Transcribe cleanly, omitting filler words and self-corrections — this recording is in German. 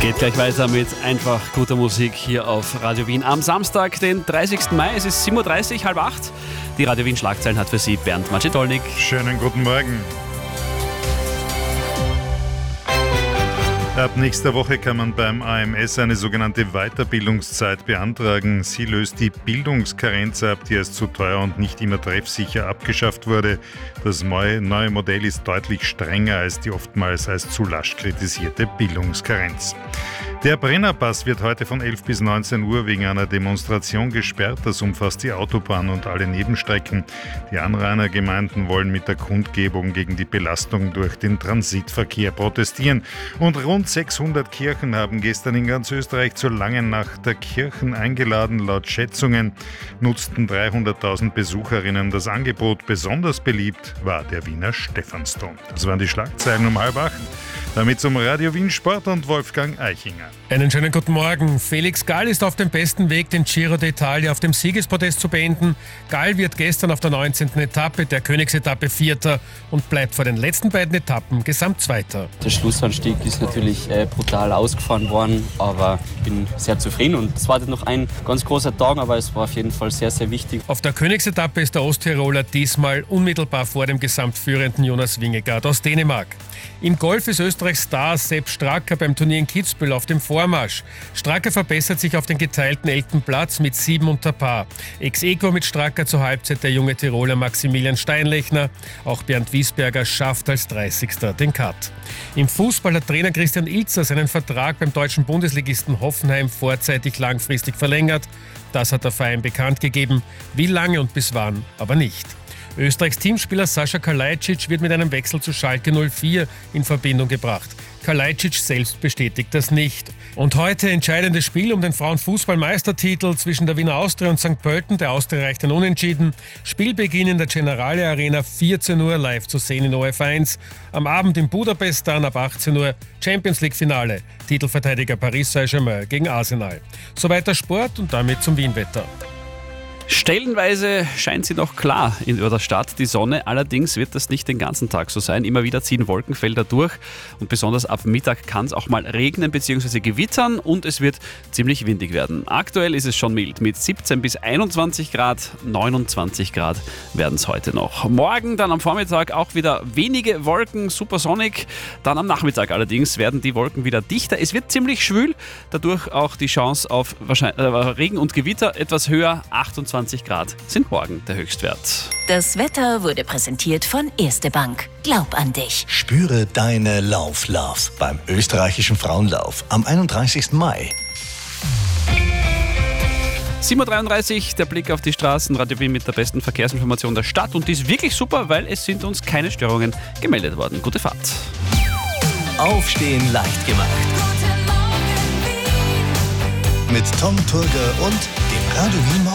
Geht gleich weiter mit einfach guter Musik hier auf Radio Wien. Am Samstag, den 30. Mai, es ist 7.30 Uhr, halb 8. Die Radio Wien Schlagzeilen hat für Sie Bernd Macedolnik. Schönen guten Morgen. Ab nächster Woche kann man beim AMS eine sogenannte Weiterbildungszeit beantragen. Sie löst die Bildungskarenz ab, die als zu teuer und nicht immer treffsicher abgeschafft wurde. Das neue Modell ist deutlich strenger als die oftmals als zu lasch kritisierte Bildungskarenz. Der Brennerpass wird heute von 11 bis 19 Uhr wegen einer Demonstration gesperrt. Das umfasst die Autobahn und alle Nebenstrecken. Die Anrainergemeinden wollen mit der Kundgebung gegen die Belastung durch den Transitverkehr protestieren. Und rund 600 Kirchen haben gestern in ganz Österreich zur langen Nacht der Kirchen eingeladen. Laut Schätzungen nutzten 300.000 Besucherinnen das Angebot. Besonders beliebt war der Wiener Stephansdom. Das waren die Schlagzeilen um 7:30. Damit zum Radio Wien Sport und Wolfgang Eichinger. Einen schönen guten Morgen. Felix Gall ist auf dem besten Weg, den Giro d'Italia auf dem Siegespodest zu beenden. Gall wird gestern auf der 19. Etappe, der Königsetappe, Vierter und bleibt vor den letzten beiden Etappen Gesamtzweiter. Der Schlussanstieg ist natürlich brutal ausgefahren worden, aber ich bin sehr zufrieden und es wartet noch ein ganz großer Tag, aber es war auf jeden Fall sehr, sehr wichtig. Auf der Königsetappe ist der Osttiroler diesmal unmittelbar vor dem gesamtführenden Jonas Vingegaard aus Dänemark. Im Golf ist Österreichs Star Sepp Straka beim Turnier in Kitzbühel auf dem Vormarsch. Straka verbessert sich auf den geteilten 11. Platz mit 7 unter Par. Ex-Aequo mit Straka zur Halbzeit der junge Tiroler Maximilian Steinlechner. Auch Bernd Wiesberger schafft als 30. den Cut. Im Fußball hat Trainer Christian Ilzer seinen Vertrag beim deutschen Bundesligisten Hoffenheim vorzeitig langfristig verlängert. Das hat der Verein bekannt gegeben. Wie lange und bis wann aber nicht. Österreichs Teamspieler Sascha Kalajdzic wird mit einem Wechsel zu Schalke 04 in Verbindung gebracht. Kalajdzic selbst bestätigt das nicht. Und heute entscheidendes Spiel um den Frauenfußballmeistertitel zwischen der Wiener Austria und St. Pölten. Der Austria reicht ein Unentschieden. Spielbeginn in der Generale Arena, 14 Uhr, live zu sehen in ORF1. Am Abend in Budapest dann ab 18 Uhr Champions League Finale. Titelverteidiger Paris Saint-Germain gegen Arsenal. Soweit der Sport und damit zum Wienwetter. Stellenweise scheint sie noch klar über der Stadt, die Sonne. Allerdings wird das nicht den ganzen Tag so sein. Immer wieder ziehen Wolkenfelder durch und besonders ab Mittag kann es auch mal regnen bzw. gewittern und es wird ziemlich windig werden. Aktuell ist es schon mild mit 17 bis 21 Grad, 29 Grad werden es heute noch. Morgen dann am Vormittag auch wieder wenige Wolken, super sonnig. Dann am Nachmittag allerdings werden die Wolken wieder dichter. Es wird ziemlich schwül, dadurch auch die Chance auf Regen und Gewitter etwas höher, 28 Grad sind morgen der Höchstwert. Das Wetter wurde präsentiert von Erste Bank. Glaub an dich. Spüre deine Lauf-Love beim österreichischen Frauenlauf am 31. Mai. 7.33 Uhr, der Blick auf die Straßen, Radio Wien mit der besten Verkehrsinformation der Stadt und die ist wirklich super, weil es sind uns keine Störungen gemeldet worden. Gute Fahrt. Aufstehen leicht gemacht. Mit Tom Turger und dem Radio Wien